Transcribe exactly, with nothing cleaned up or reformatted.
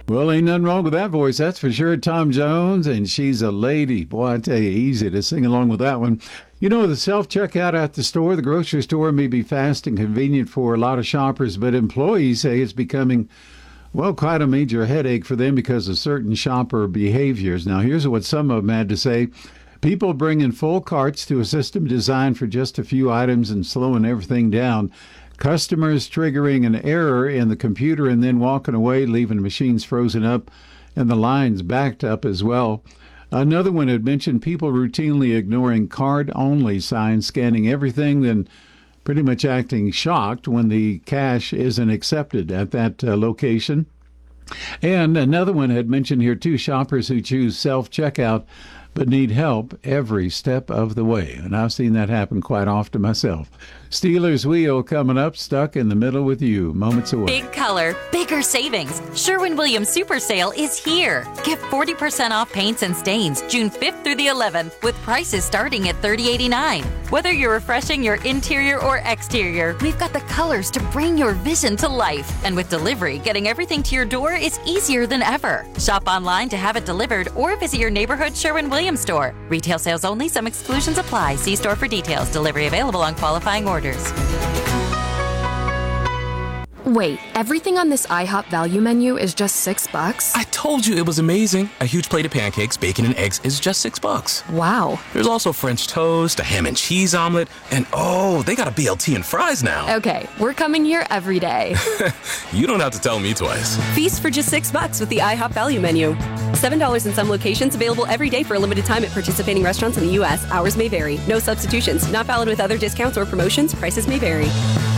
Well, ain't nothing wrong with that voice, that's for sure. Tom Jones, and she's a lady. Boy, I tell you, easy to sing along with that one. You know, the self-checkout at the store, the grocery store, may be fast and convenient for a lot of shoppers, but employees say it's becoming, well, quite a major headache for them because of certain shopper behaviors. Now, here's what some of them had to say. People bringing full carts to a system designed for just a few items and slowing everything down. Customers triggering an error in the computer and then walking away, leaving machines frozen up and the lines backed up as well. Another one had mentioned people routinely ignoring card-only signs, scanning everything, then pretty much acting shocked when the cash isn't accepted at that uh, location. And another one had mentioned here, too, shoppers who choose self-checkout but need help every step of the way. And I've seen that happen quite often myself. Steelers Wheel coming up, stuck in the middle with you, moments away. Big color, bigger savings. Sherwin-Williams Super Sale is here. Get forty percent off paints and stains June fifth through the eleventh with prices starting at thirty eighty-nine. Whether you're refreshing your interior or exterior, we've got the colors to bring your vision to life. And with delivery, getting everything to your door is easier than ever. Shop online to have it delivered or visit your neighborhood Sherwin-Williams store. Retail sales only. Some exclusions apply. See store for details. Delivery available on qualifying orders. Wait, everything on this IHOP value menu is just six bucks? I told you it was amazing. A huge plate of pancakes, bacon, and eggs is just six bucks. Wow. There's also French toast, a ham and cheese omelet, and oh, they got a B L T and fries now. Okay, we're coming here every day. You don't have to tell me twice. Feast for just six bucks with the IHOP value menu. Seven dollars in some locations, available every day for a limited time at participating restaurants in the U S. Hours may vary. No substitutions. Not valid with other discounts or promotions. Prices may vary.